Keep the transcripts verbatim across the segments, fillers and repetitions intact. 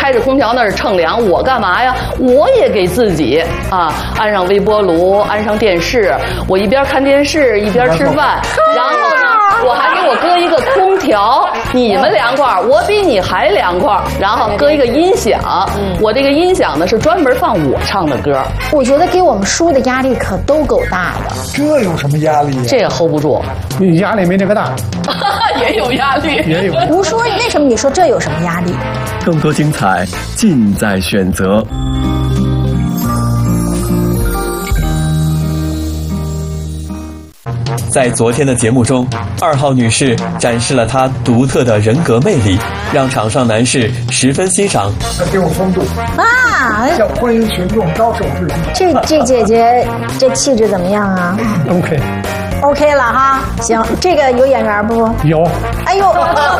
开着空调那儿乘凉，我干嘛呀？我也给自己啊安上微波炉，安上电视，我一边看电视一边吃饭，然后呢，我还给我搁一个空调，你们凉快，我比你还凉快，然后搁一个音响，我这个音响呢是专门放我唱的歌。 我觉得给我们叔的压力可都够大的。 这有什么压力呀？ 这个 hold 不住， 压力没这个大， 也有压力， 也有。 吴叔，为什么你说这有什么压力？ 更多精彩尽在选择。在昨天的节目中，二号女士展示了她独特的人格魅力，让场上男士十分欣赏。 挺有风度啊！ 向欢迎群众招手致敬。 这这姐姐这气质怎么样啊 ？OK。 OK 了哈，行，这个有眼缘不？ 有。 哎呦！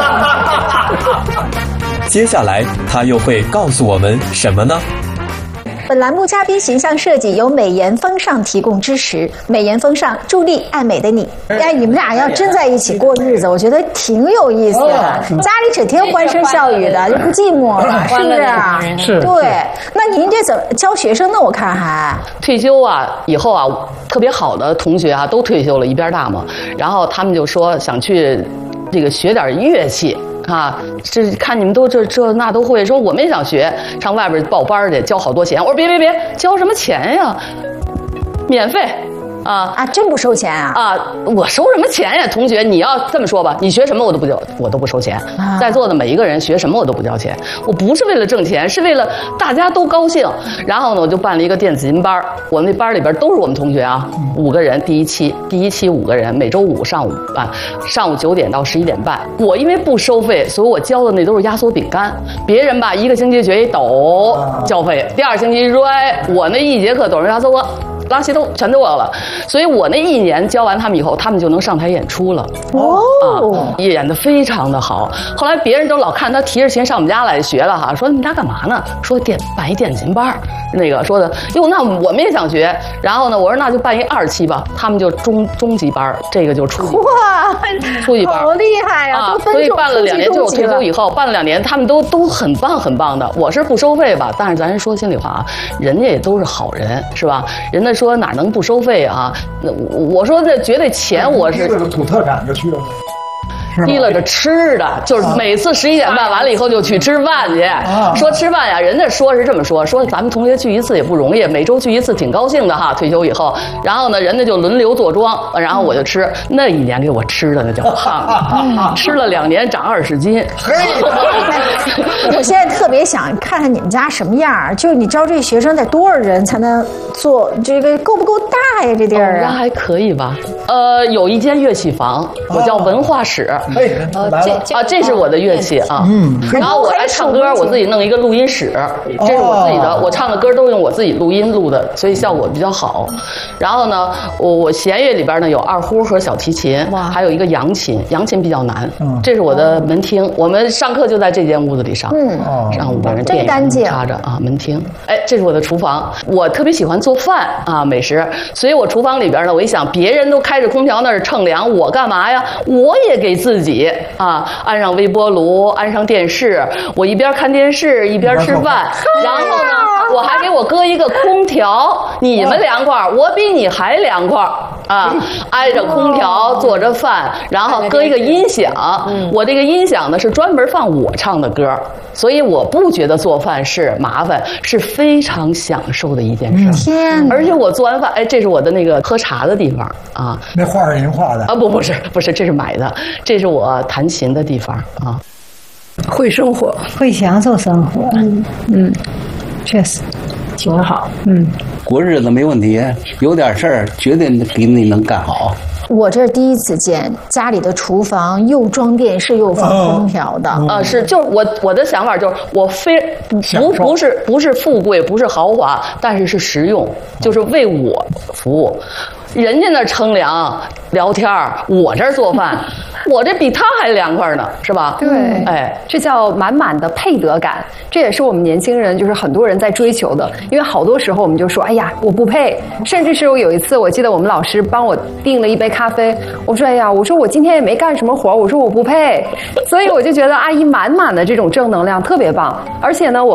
接下来她又会告诉我们什么呢？ 本栏目嘉宾形象设计由美颜风尚提供支持，美颜风尚助力爱美的你。哎，你们俩要真在一起过日子，我觉得挺有意思的。家里整天欢声笑语的，就不寂寞了，是不是？ 是。 对，那您这怎么教学生呢？我看还退休啊，以后啊，特别好的同学啊，都退休了，一边大嘛，然后他们就说想去这个学点乐器。啊，这看你们都这这那都会，说我们也想学，上外边报班去，交好多钱。我说别别别，交什么钱呀？免费。啊啊！真不收钱啊！ 啊，我收什么钱呀？同学，你要这么说吧，你学什么我都不交，我都不收钱。啊、在座的每一个人学什么我都不交钱，我不是为了挣钱，是为了大家都高兴。然后呢，我就办了一个电子琴班，我们那班里边都是我们同学啊，五个人，第一期第一期五个人，每周五上午办，上午九点到十一点半。我因为不收费，所以我教的那都是压缩饼干。别人吧，一个星期学一抖交费，第二星期说，哎，我那一节课抖成压缩锅。拉稀都全都我了，所以我那一年教完他们以后，他们就能上台演出了。哦，啊，演得非常的好。后来别人都老看他提着琴上我们家来学了哈，说你们家干嘛呢？说电办一电子琴班，那个说的哟，那我们也想学。然后呢，我说那就办一二期吧，他们就中中级班，这个就初级。 哇， 初级班好厉害呀！ 啊，所以办了两年，就我退休以后办了两年，他们都都很棒很棒的。我是不收费吧，但是咱说心里话啊，人家也都是好人，是吧？人家说哪能不收费啊？那我说这绝对钱我是为了土特产就去了。 提了着吃的，就是每次十一点半完了以后就去吃饭去。啊、说吃饭呀，人家说是这么说，说咱们同学聚一次也不容易，每周聚一次挺高兴的哈。退休以后，然后呢，人家就轮流坐庄，然后我就吃。那一年给我吃的那叫胖，吃了两年长二十斤。 我现在特别想看看你们家什么样，就是你招这学生得多少人才能做这个，够不够大呀？这地儿啊， 哦、还可以吧？呃，有一间乐器房，我叫文化室。 哎，来了啊，这是我的乐器啊。嗯，然后我来唱歌，我自己弄一个录音室，这是我自己的，我唱的歌都用我自己录音录的，所以效果比较好。然后呢，我我弦乐里边呢有二胡和小提琴，还有一个扬琴，扬琴比较难。嗯，这是我的门厅，我们上课就在这间屋子里上。嗯，上五个人电影插着啊，门厅。哎，这是我的厨房，我特别喜欢做饭啊，美食，所以我厨房里边呢，我一想，别人都开着空调那儿乘凉，我干嘛呀？我也给自己啊安上微波炉，安上电视，我一边看电视一边吃饭，然后呢，我还给我搁一个空调，你们凉快，我比你还凉快啊，挨着空调做着饭，然后搁一个音响，我这个音响呢是专门放我唱的歌，所以我不觉得做饭是麻烦，是非常享受的一件事。 天， 而且我做完饭，哎，这是我的那个喝茶的地方啊， 那画是您画的啊？不，不是，不是，这是买的，这是我弹琴的地方啊。 会生活， 会享受生活，嗯嗯，确实挺好， 嗯， 过日子没问题，有点事儿绝对比你能干好。 我这是第一次见家里的厨房又装电视又放空调的， 啊，是，就是我我的想法就是我非不不不是不是富贵，不是豪华，但是是实用，就是为我服务。人家那乘凉聊天，我这儿做饭，我这比他还凉快呢，是吧？ 对， 哎， 这叫满满的配得感，这也是我们年轻人，就是很多人在追求的。因为好多时候我们就说，哎呀，我不配，甚至是我有一次，我记得我们老师帮我订了一杯咖啡，我说，哎呀，我说我今天也没干什么活，我说我不配，所以我就觉得阿姨满满的这种正能量特别棒。而且呢，我